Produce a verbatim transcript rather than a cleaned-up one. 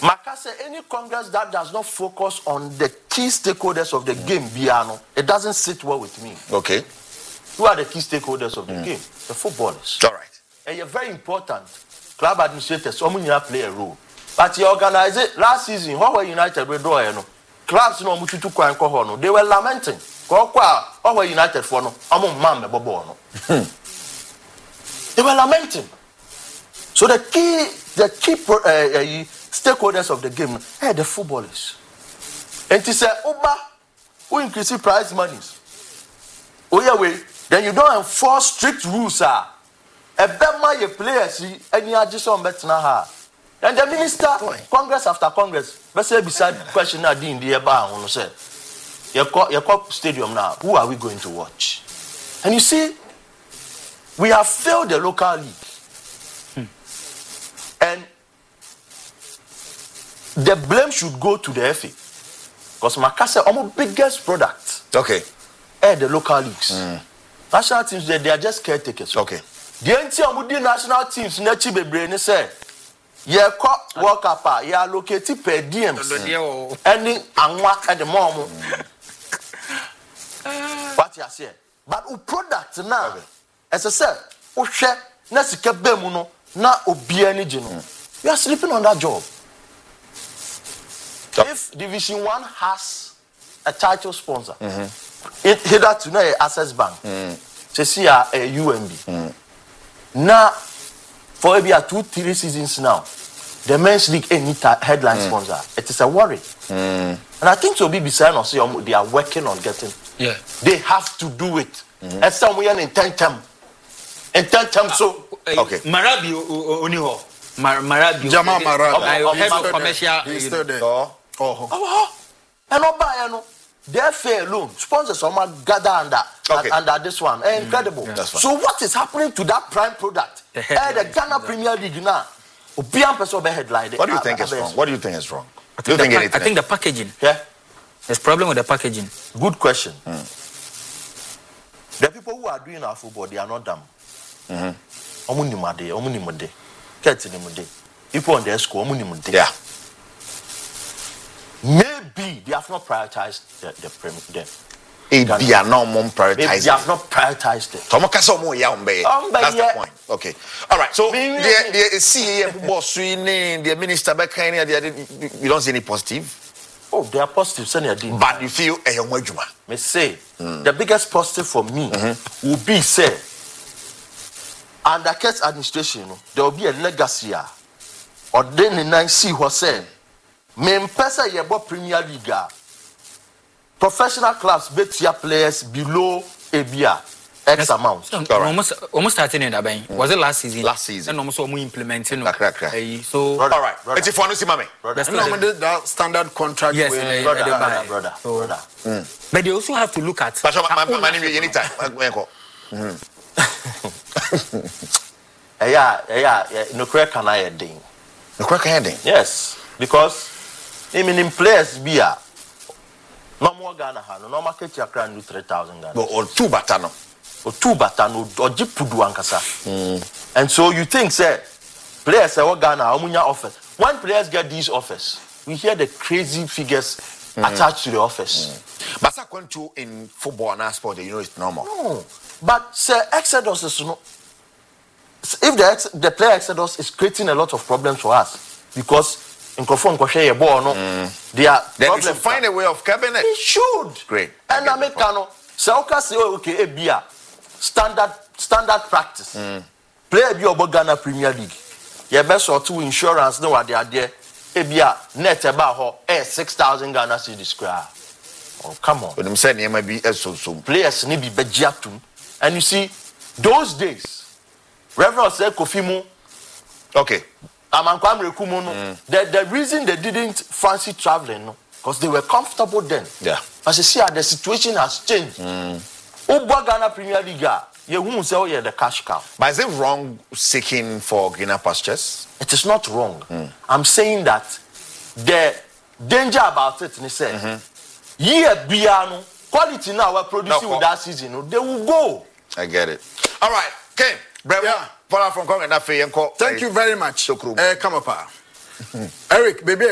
Makase, any Congress that does not focus on the key stakeholders of the mm. game, Biano, it doesn't sit well with me. Okay. Who are the key stakeholders of the mm. game? The footballers. All right. And you're very important. Club administrators, some play a role. But you organize it last season, how were United with Doyle? Clubs no mutu kwa nko no. They were lamenting. Kwa kwa how were United for no? Amu man me bobo no. They were lamenting. So the key the key uh, uh, stakeholders of the game, hey, the footballers. And to say, Oba, who increase prize monies? Oh yeah, wait. Then you don't enforce strict rules, sir. A better your players, any addition better now. And the minister, Congress after Congress, let's say beside question now, in the bar, on say, your cup stadium now. Who are we going to watch? And you see, we have failed the local league, hmm. and the blame should go to the F A, because Makase, our biggest product. Okay. Are the local leagues. Mm. National teams, they, they are just caretakers. Okay. The entire national teams, Nechi Bebrene say, yeah, World Cup, yeah, located per diems. Any anwa at the moment. What you say? But who product now? Okay. As I said, who share, Nesika Bemuno, na Obiani Geno. You are sleeping on that job. So, if Division One has a title sponsor, mm-hmm. it hitherto now Access Bank, mm. to see a, a U M B. Mm. Now, for maybe a two, three seasons now, the men's league any headline mm. sponsor. It is a worry. Mm. And I think to be beside us, they are working on getting. Yeah. They have to do it. Mm-hmm. And somewhere in ten term. In ten term, so okay. Marabi Oniho. Marabi. Jamal Marabi. I head of commercial. He's still there. Oh. Oh. And no buy, you know. Their fair loan sponsors some gather under okay. under this one. Mm. Incredible. Yeah. So what is happening to that prime product? The, uh, the Ghana Premier League now. What do you think is wrong? What do you think is wrong? I think, do you think the, anything? I think the packaging. Yeah. There's problem with the packaging. Good question. Mm. The people who are doing our football, they are not dumb. Mm-hmm. People on their school, yeah. Maybe they have not prioritized the the the. Maybe they are not more prioritized. Maybe they have not prioritized it. That's the point. Okay. All right. So the the C A M boss, the minister, you don't see any positive. Oh, they are positive. But you feel a young woman. Me say mm. the biggest positive for me mm-hmm. will be say under Kurt's administration, there will be a legacy. Or then in nine see what say. Me mpesa yebo Premier League. Professional clubs bet your players below a beer X yes. amount. So, almost almost starting in that mm. Was it last season? Last season. And almost almost implementing. Crack, crack, crack. Uh, so brother, all right. It's if one see mame. That's that standard contract. Yes, with, uh, brother, uh, brother, brother, so, brother. Mm. But they also have to look at. But my, my, my name is anytime. Yeah, yeah, yeah. No crack can I ding. No crack can I ding. Yes, because I mean in players beer. No more Ghana, no market your crown with three thousand Ghana. Or two batano. Or two batano, or jipudu ankasa. And so you think, say, players say, what Ghana, how many offers? When players get these offers, we hear the crazy figures mm. attached to the offers. Mm. But I went to in football and sport, you know, it's normal. No. But, say, Exodus is no. If the, ex, the player Exodus is creating a lot of problems for us, because in Kofon Koshe a ball, no, mm. they are. Then we should find a way of cabinet. He should. Great. And Americano, Sauka say, okay, a beer, standard, standard practice. Mm. Play a beer Ghana Premier League. Your best or two insurance, no, what they are there. A beer net about her, eh, six thousand Ghana cedis square. Oh, come on. But I'm saying, it might be so so. Players need to be bejiatum. And you see, those days, Reverend said Kofimu, okay. Mm. The, the reason they didn't fancy traveling, no, because they were comfortable then. Yeah. As you see, the situation has changed. Mm. Uba Ghana Premier League, you won't say, oh, yeah, the cash cow. But is it wrong seeking for greener pastures? It is not wrong. Mm. I'm saying that the danger about it, they say, mm-hmm. yeah, Biano, quality now we're producing no, with that season, no, they will go. I get it. All right, Ken, brother. Yeah. Thank you very much. Uh, come up. Eric, baby.